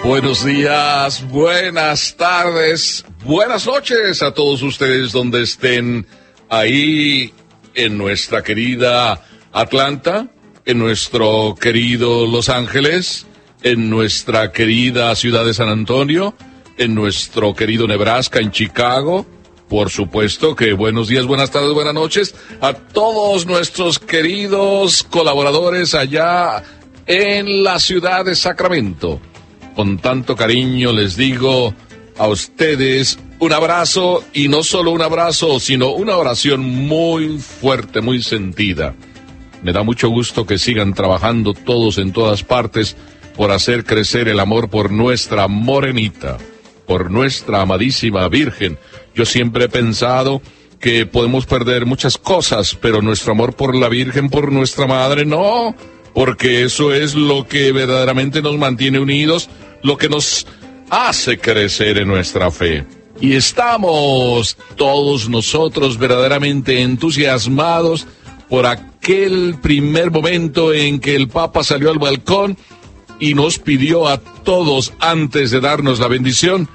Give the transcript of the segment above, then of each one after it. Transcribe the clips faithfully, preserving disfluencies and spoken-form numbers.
Buenos días, buenas tardes, buenas noches a todos ustedes donde estén ahí en nuestra querida Atlanta, en nuestro querido Los Ángeles, en nuestra querida ciudad de San Antonio, en nuestro querido Nebraska, en Chicago. Por supuesto que buenos días, buenas tardes, buenas noches a todos nuestros queridos colaboradores allá en la ciudad de Sacramento. Con tanto cariño les digo a ustedes un abrazo, y no solo un abrazo, sino una oración muy fuerte, muy sentida. Me da mucho gusto que sigan trabajando todos en todas partes por hacer crecer el amor por nuestra morenita, por nuestra amadísima Virgen. Yo siempre he pensado que podemos perder muchas cosas, pero nuestro amor por la Virgen, por nuestra Madre, no, porque eso es lo que verdaderamente nos mantiene unidos, lo que nos hace crecer en nuestra fe. Y estamos todos nosotros verdaderamente entusiasmados por aquel primer momento en que el Papa salió al balcón y nos pidió a todos, antes de darnos la bendición,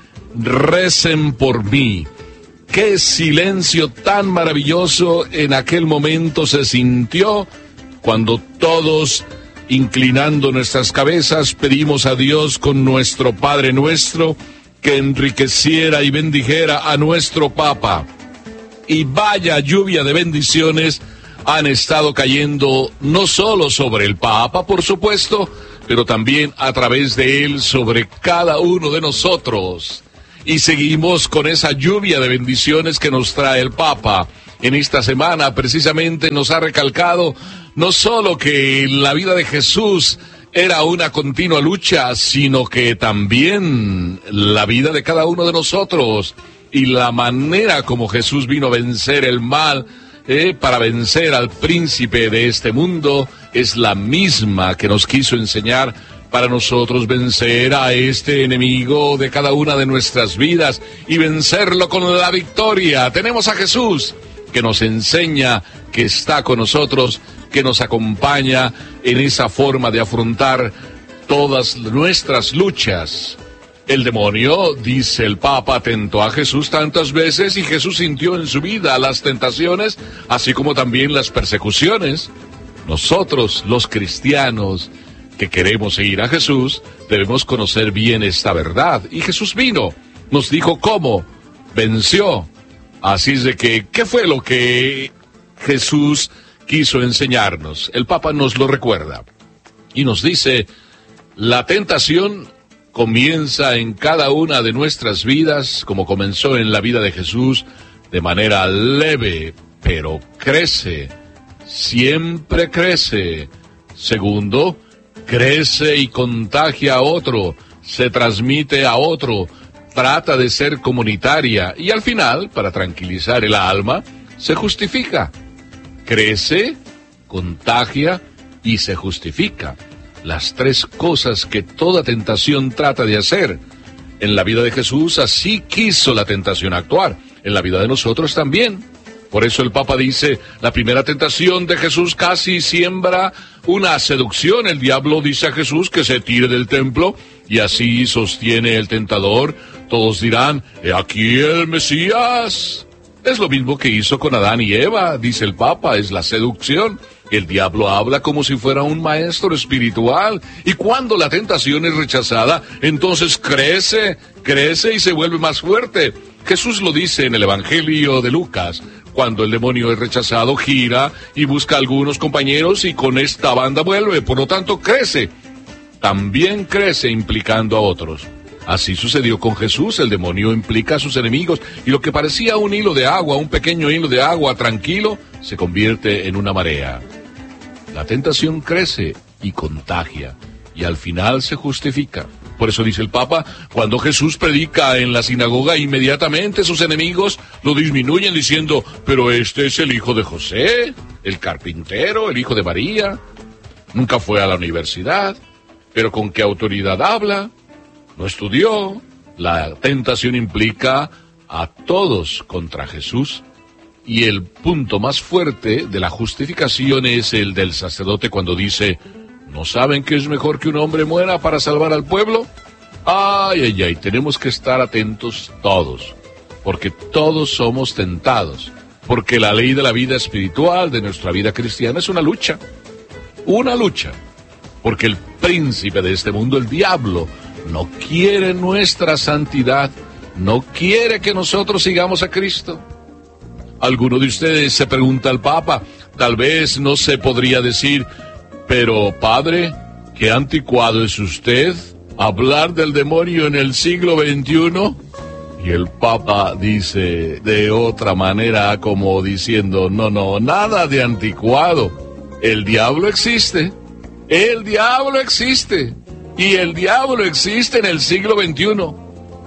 recen por mí. Qué silencio tan maravilloso en aquel momento se sintió cuando todos, inclinando nuestras cabezas, pedimos a Dios con nuestro Padre Nuestro que enriqueciera y bendijera a nuestro Papa. Y vaya lluvia de bendiciones han estado cayendo no solo sobre el Papa, por supuesto, pero también a través de él sobre cada uno de nosotros. Y seguimos con esa lluvia de bendiciones que nos trae el Papa. En esta semana precisamente nos ha recalcado no solo que la vida de Jesús era una continua lucha, sino que también la vida de cada uno de nosotros y la manera como Jesús vino a vencer el mal, eh, para vencer al príncipe de este mundo, es la misma que nos quiso enseñar para nosotros vencer a este enemigo de cada una de nuestras vidas y vencerlo con la victoria. Tenemos a Jesús que nos enseña, que está con nosotros, que nos acompaña en esa forma de afrontar todas nuestras luchas. El demonio, dice el Papa, tentó a Jesús tantas veces y Jesús sintió en su vida las tentaciones, así como también las persecuciones. Nosotros, los cristianos que queremos seguir a Jesús, debemos conocer bien esta verdad. Y Jesús vino, nos dijo cómo, venció. Así es de que, ¿qué fue lo que Jesús quiso enseñarnos? El Papa nos lo recuerda y nos dice, la tentación comienza en cada una de nuestras vidas, como comenzó en la vida de Jesús, de manera leve, pero crece, siempre crece. Segundo, crece y contagia a otro, se transmite a otro, trata de ser comunitaria y al final, para tranquilizar el alma, se justifica. Crece, contagia y se justifica. Las tres cosas que toda tentación trata de hacer. En la vida de Jesús así quiso la tentación actuar. En la vida de nosotros también. Por eso el Papa dice, la primera tentación de Jesús casi siembra una seducción. El diablo dice a Jesús que se tire del templo y así sostiene el tentador. Todos dirán, he aquí el Mesías. Es lo mismo que hizo con Adán y Eva, dice el Papa, es la seducción. El diablo habla como si fuera un maestro espiritual. Y cuando la tentación es rechazada, entonces crece, crece y se vuelve más fuerte. Jesús lo dice en el Evangelio de Lucas. Cuando el demonio es rechazado, gira y busca a algunos compañeros y con esta banda vuelve. Por lo tanto, crece. También crece implicando a otros. Así sucedió con Jesús, el demonio implica a sus enemigos y lo que parecía un hilo de agua, un pequeño hilo de agua tranquilo, se convierte en una marea. La tentación crece y contagia y al final se justifica. Por eso dice el Papa, cuando Jesús predica en la sinagoga, inmediatamente sus enemigos lo disminuyen diciendo, pero este es el hijo de José, el carpintero, el hijo de María. Nunca fue a la universidad, pero ¿con qué autoridad habla? No estudió. La tentación implica a todos contra Jesús. Y el punto más fuerte de la justificación es el del sacerdote cuando dice, ¿no saben que es mejor que un hombre muera para salvar al pueblo? Ay, ay, ay, tenemos que estar atentos todos, porque todos somos tentados, porque la ley de la vida espiritual, de nuestra vida cristiana, es una lucha, una lucha, porque el príncipe de este mundo, el diablo, no quiere nuestra santidad, no quiere que nosotros sigamos a Cristo. Alguno de ustedes se pregunta al Papa, tal vez no se podría decir, pero padre, ¿qué anticuado es usted? ¿Hablar del demonio en el siglo veintiuno? Y el Papa dice de otra manera, como diciendo, no, no, nada de anticuado. El diablo existe, el diablo existe, y el diablo existe en el siglo veintiuno.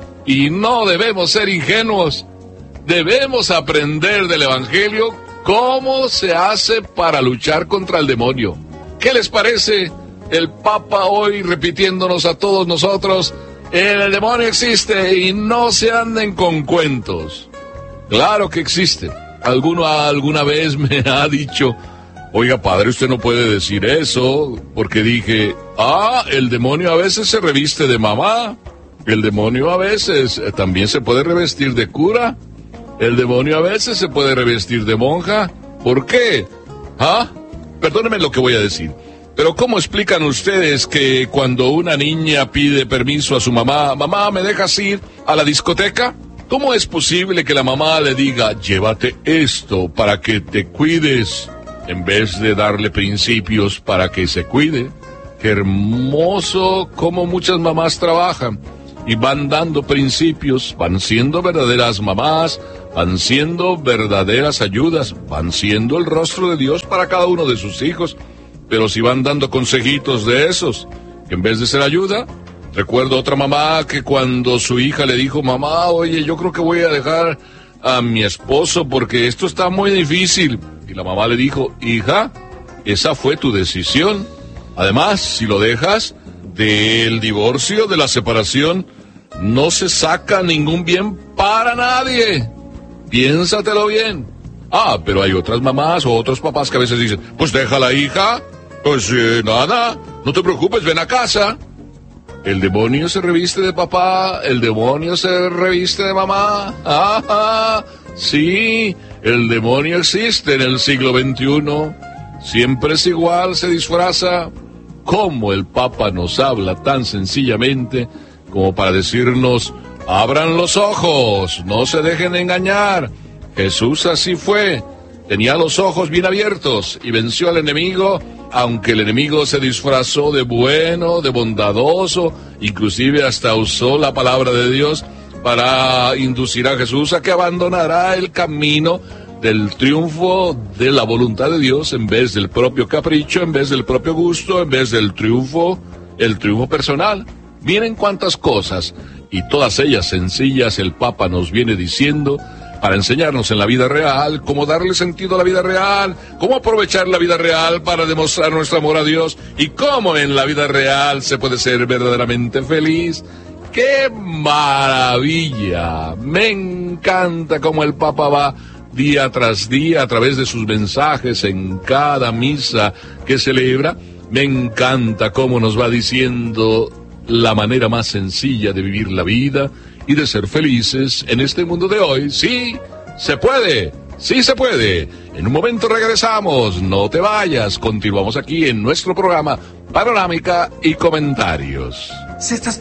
Y no debemos ser ingenuos, debemos aprender del Evangelio cómo se hace para luchar contra el demonio. ¿Qué les parece el Papa hoy repitiéndonos a todos nosotros? El demonio existe y no se anden con cuentos. Claro que existe. Alguno alguna vez me ha dicho, oiga padre, usted no puede decir eso, porque dije, ah, el demonio a veces se reviste de mamá, el demonio a veces también se puede revestir de cura, el demonio a veces se puede revestir de monja. ¿Por qué? ¿Ah? Perdónenme lo que voy a decir. Pero ¿cómo explican ustedes que cuando una niña pide permiso a su mamá, mamá, ¿me dejas ir a la discoteca? ¿Cómo es posible que la mamá le diga, llévate esto para que te cuides, en vez de darle principios para que se cuide? Qué hermoso cómo muchas mamás trabajan y van dando principios, van siendo verdaderas mamás, van siendo verdaderas ayudas, van siendo el rostro de Dios para cada uno de sus hijos. Pero si van dando consejitos de esos, que en vez de ser ayuda, recuerdo otra mamá que cuando su hija le dijo, mamá, oye, yo creo que voy a dejar a mi esposo porque esto está muy difícil. Y la mamá le dijo, hija, esa fue tu decisión. Además, si lo dejas, del divorcio, de la separación, no se saca ningún bien para nadie. Piénsatelo bien. Ah, pero hay otras mamás o otros papás que a veces dicen, pues déjala, hija, pues eh, nada, no te preocupes, ven a casa. El demonio se reviste de papá, el demonio se reviste de mamá. Ah, ah, sí, el demonio existe en el siglo veintiuno. Siempre es igual, se disfraza. ¿Cómo el Papa nos habla tan sencillamente como para decirnos, abran los ojos, no se dejen engañar? Jesús así fue, tenía los ojos bien abiertos y venció al enemigo, aunque el enemigo se disfrazó de bueno, de bondadoso, inclusive hasta usó la palabra de Dios para inducir a Jesús a que abandonara el camino del triunfo de la voluntad de Dios en vez del propio capricho, en vez del propio gusto, en vez del triunfo, el triunfo personal. Miren cuántas cosas, y todas ellas sencillas el Papa nos viene diciendo para enseñarnos en la vida real, cómo darle sentido a la vida real, cómo aprovechar la vida real para demostrar nuestro amor a Dios y cómo en la vida real se puede ser verdaderamente feliz. ¡Qué maravilla! Me encanta cómo el Papa va día tras día a través de sus mensajes en cada misa que celebra. Me encanta cómo nos va diciendo la manera más sencilla de vivir la vida y de ser felices en este mundo de hoy. Sí, se puede, sí se puede. En un momento regresamos, no te vayas, continuamos aquí en nuestro programa Panorámica y Comentarios. Si estás